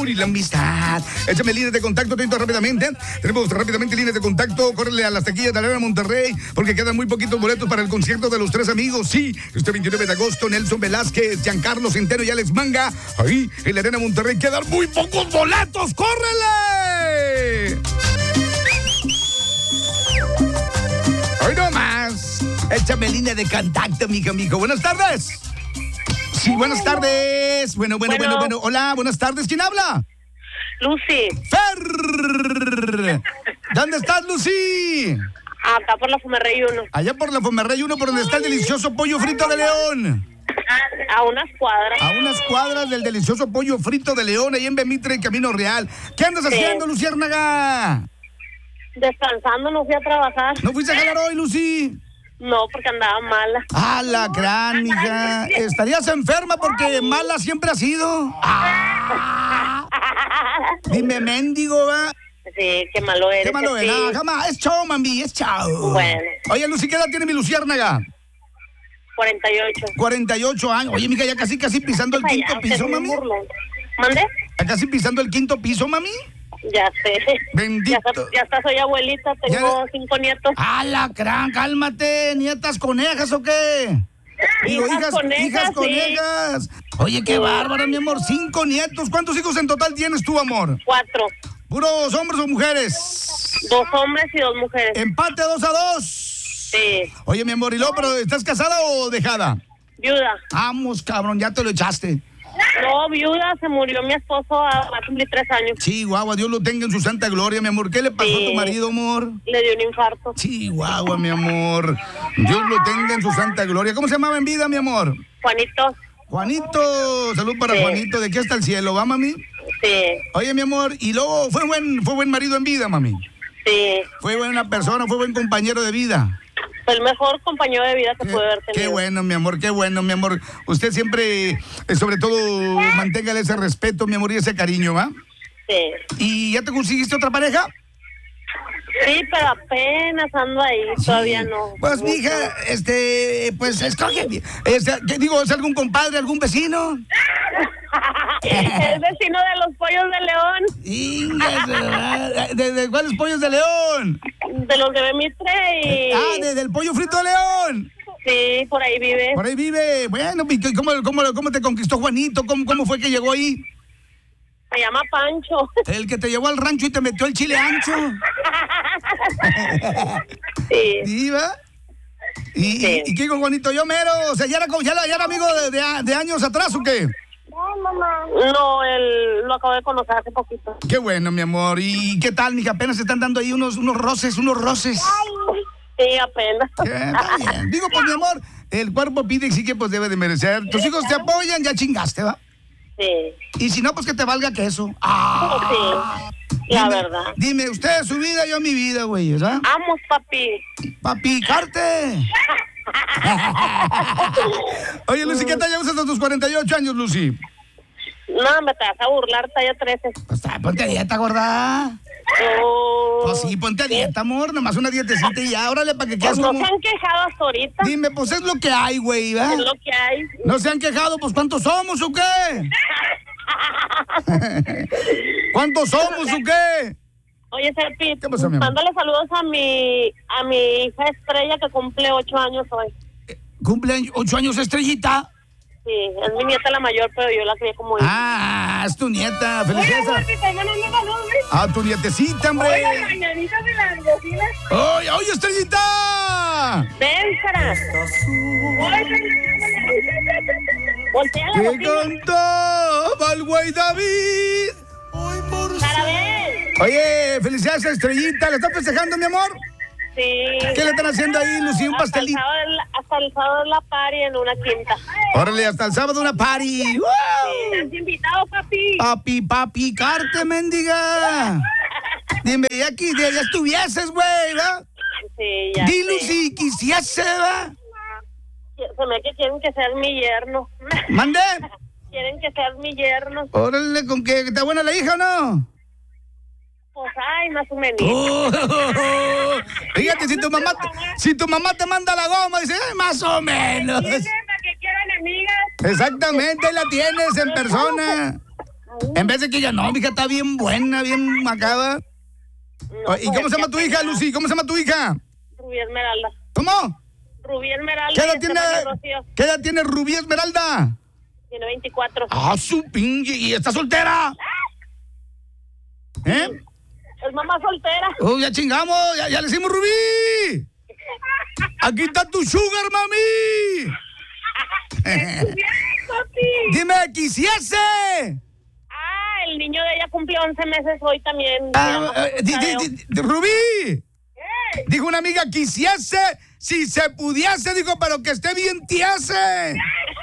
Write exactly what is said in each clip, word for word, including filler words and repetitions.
amor y la amistad. Échame líneas de contacto, atento rápidamente. Tenemos rápidamente líneas de contacto. Córrele a las taquillas de la Arena Monterrey, porque quedan muy poquitos boletos para el concierto de los tres amigos. Sí, este veintinueve de agosto, Nelson Velázquez, Giancarlo Centeno y Alex Manga. Ahí, en la Arena Monterrey, quedan muy pocos boletos. ¡Córrele! Hoy no más. Échame línea de contacto, mijo, mijo. Buenas tardes. Sí, buenas tardes. Bueno, bueno, bueno, bueno, bueno. Hola, buenas tardes. ¿Quién habla? Lucy. Fer. ¿Dónde estás, Lucy? Acá por la Fumerrey uno. Allá por la Fumerrey uno, por donde está el delicioso pollo frito de León. A unas cuadras. A unas cuadras del delicioso pollo frito de León, ahí en Bemitre y Camino Real. ¿Qué andas Sí. haciendo, Luciérnaga? Descansando, no fui a trabajar. ¿No fuiste a jalar hoy, Lucy? No, porque andaba mala. ¡Ah, la gran, mija! ¿Estarías enferma porque mala siempre has sido? ¡Ah! Dime, mendigo, ¿va? Sí, qué malo eres. ¿Qué malo sí. es? Nada, jamás. Es chao, mami, es chao. Bueno. Oye, Lucy, ¿qué edad tiene mi Luciérnaga? cuarenta y ocho. cuarenta y ocho años. Oye, mija, ya casi, casi pisando el quinto piso, mami. ¿Mande? ¿Ya casi pisando el quinto piso, mami? Ya sé. Bendito. Ya, ya hasta soy abuelita, tengo Ya- cinco nietos. ¡Ah, la gran! ¡Cálmate! ¿Nietas conejas o qué? Digo, Hijas conejas, hijas sí. conejas. Oye, qué bárbara, mi amor. Cinco nietos. ¿Cuántos hijos en total tienes tú, amor? Cuatro. ¿Puros hombres o mujeres? Dos hombres y dos mujeres. Empate dos a dos. Sí. Oye, mi amor, ¿y luego, pero estás casada o dejada? Viuda. Vamos, cabrón, ya te lo echaste. No, viuda, se murió mi esposo, a- va a cumplir tres años. Chihuahua, Dios lo tenga en su santa gloria, mi amor. ¿Qué le pasó Sí. a tu marido, amor? Le dio un infarto. Chihuahua, mi amor. Dios lo tenga en su santa gloria. ¿Cómo se llamaba en vida, mi amor? Juanito. Juanito, salud para Sí. Juanito, de aquí hasta el cielo, ¿va, mami? Sí, Oye, mi amor, y luego fue buen, fue buen marido en vida, mami. sí. Fue buena persona, fue buen compañero de vida. Fue el mejor compañero de vida que Qué, pude haber qué tenido. bueno, mi amor, qué bueno, mi amor. Usted siempre, eh, sobre todo, manténgale ese respeto, mi amor, y ese cariño, ¿va? Sí. ¿Y ya te conseguiste otra pareja? Sí, pero apenas ando ahí, todavía no. Pues, mija, este, pues, escoge. Este, ¿qué digo? ¿Es algún compadre, algún vecino? El vecino de los pollos de León, Inga, ¿De, de cuáles pollos de León? de los de Bemitre y... Ah, de- del pollo frito de León. Sí, por ahí vive. Por ahí vive. Bueno, ¿y ¿cómo, cómo, cómo te conquistó Juanito? ¿Cómo, ¿Cómo fue que llegó ahí? Se llama Pancho. El que te llevó al rancho y te metió el chile ancho. Sí. ¿Iba? ¿Y, Sí. y, y qué con Juanito? Yo mero, o sea, ¿ya era, co- ya era, ya era amigo de, de, de años atrás o qué? No, él lo acabo de conocer hace poquito. Qué bueno, mi amor. ¿Y qué tal, mija? Apenas se están dando ahí unos, unos roces, unos roces. Sí, apenas. ¿Qué? Está bien. Digo, pues, mi amor, el cuerpo pide y sí que pues debe de merecer. Tus hijos te apoyan, ya chingaste, ¿va? Sí. Y si no, pues que te valga queso. Ah. Sí, la Dime- verdad. Dime, usted su vida, yo mi vida, güey, ¿verdad? Vamos, papi. Pa' picarte. Oye, Lucy, ¿qué tal llevas hasta tus cuarenta y ocho años, Lucy? No, me te vas a burlar, talla trece. Pues ah, ponte a dieta, gorda. Oh. Pues sí, ponte a dieta, amor. Nomás una dietecita y ya, órale, para que Pues quedes no como... se han quejado hasta ahorita. Dime, pues es lo que hay, güey, ¿va? Es lo que hay. ¿No se han quejado? Pues ¿cuántos somos o qué? ¿Cuántos somos o qué? Oye, Serpi, ¿Qué pasó, mi amor? mándale saludos a mi, a mi hija Estrella que cumple ocho años hoy. Cumple ocho años Estrellita. Sí, es mi nieta la mayor, pero yo la crié como hija. Ah, es tu nieta. Felicidades. Serpi, te mando un saludo, ¿ves? A tu nietecita, hombre. Oye, las mañanitas de las vecinas. ¡Oye, oye, Estrellita! Ven, Sara. Voltea la ¿Qué bocina. cantaba el güey David? Sara, ven. Oye, felicidades a Estrellita. ¿Le están festejando, mi amor? Sí. ¿Qué le están haciendo ahí, Lucía? Un Hasta el pastelito. sábado es la- Hasta el sábado es la party en una quinta. Órale, hasta el sábado una party. ¡Wow! Estás invitado, papi. Papi, papi, carte, mendiga. Dime, ya aquí, ya, ya estuvieses, güey, ¿va? Sí, ya Dilo sé. si quisiese, ¿va? Se me hace que quieren que seas mi yerno. ¿Mande? Quieren que seas mi yerno. Órale, ¿con que está buena la hija o no? Pues, ay, más o menos. Oh, fíjate, si tu mamá, si tu mamá te manda la goma, dice, "Ay, más o menos. ¿Para que quieran amigas? Exactamente, ahí la tienes en persona. En vez de que ella, no, mi hija está bien buena, bien macaba. No, ¿Y cómo pues, se llama que tu hija, tenga Lucy? ¿Cómo se llama tu hija? Rubí Esmeralda. ¿Cómo? Rubí Esmeralda. ¿Qué edad y tiene, Estefanía Rocío. ¿qué edad tiene Rubí Esmeralda? Tiene veinticuatro. Ah, su pinche. ¿Y está soltera? ¿Eh? Es mamá soltera. Oh, ya chingamos, ya, ya le hicimos Rubí. Aquí está tu sugar, mami. Papi. Dime, quisiese. Ah, el niño de ella cumple once meses hoy también. Ah, Mira, eh, di- di- di- di- Rubí. Dijo una amiga, quisiese, si se pudiese, dijo, pero que esté bien tiese.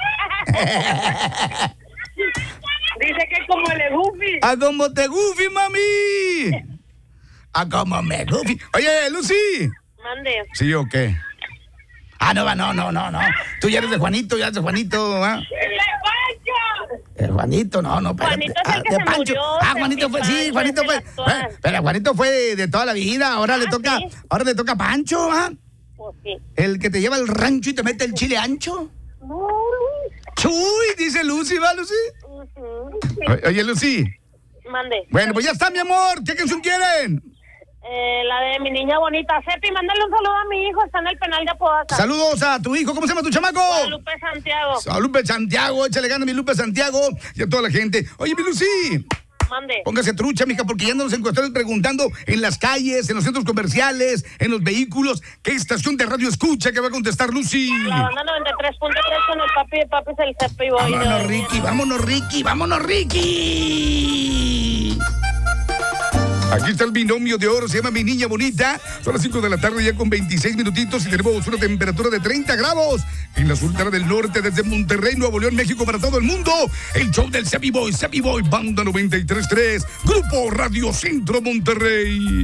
Dice que como el Goofy. A como te gufi, mami. A como me gufi. Oye, Lucy. Mande. ¿Sí o qué? Ah, no, va, no, no, no, no. Tú ya eres de Juanito, ya eres de Juanito, ¿ah? De Juanito, no, no, espérate. Juanito es el Ah, que de se Pancho. murió, Ah, de Juanito fue, sí, Pancho, Juanito es fue. el actual. eh, Pero Juanito fue de toda la vida, ahora le Ah, toca, ¿sí? ahora le toca a Pancho, ¿ah? Pues sí. El que te lleva al rancho y te mete el chile ancho. No. Chuy, dice Lucy, ¿va, Lucy? Ujú. O- Oye, Lucy. Mande. Bueno, pues ya está, mi amor. ¿Qué canción quieren? Eh, la de mi niña bonita. Cepi, mándale un saludo a mi hijo. Está en el penal de Apodaca. Saludos a tu hijo. ¿Cómo se llama tu chamaco? Guadalupe Santiago. A Lupe Santiago. Échale gana, mi Lupe Santiago. Y a toda la gente. Oye, mi Lucy. Mande. Póngase trucha, mija, porque ya nos encontramos preguntando en las calles, en los centros comerciales, en los vehículos. ¿Qué estación de radio escucha que va a contestar Lucy? La banda noventa y tres punto tres con el papi de papi es el Cepi Boy. Vámonos, Ricky. Vámonos, Ricky. Vámonos, Ricky. Aquí está el binomio de oro, se llama Mi Niña Bonita. Son las cinco de la tarde ya con veintiséis minutitos y tenemos una temperatura de treinta grados en la Sultana del Norte desde Monterrey, Nuevo León, México para todo el mundo. El show del Cepi Boy, Cepi Boy, Banda noventa y tres punto tres, Grupo Radio Centro Monterrey.